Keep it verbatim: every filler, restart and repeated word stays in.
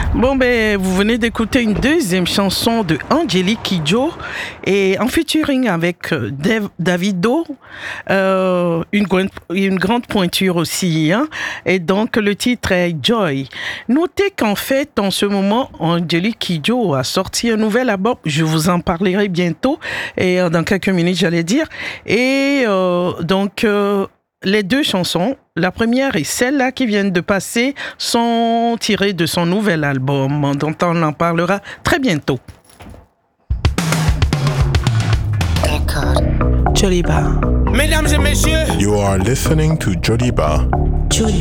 Bon, ben, vous venez d'écouter une deuxième chanson de Angélique Kidjo et en featuring avec euh, Dave, Davido, euh, une, grande, une grande pointure aussi. Hein? Et donc, le titre est Joy. Notez qu'en fait, en ce moment, Angélique Kidjo a sorti un nouvel album. Je vous en parlerai bientôt et euh, dans quelques minutes, j'allais dire. Et euh, donc, euh, les deux chansons, la première et celle-là qui viennent de passer, sont tirées de son nouvel album, dont on en parlera très bientôt. D'accord. Joliba. Mesdames et messieurs, You are listening to Joliba. Joliba.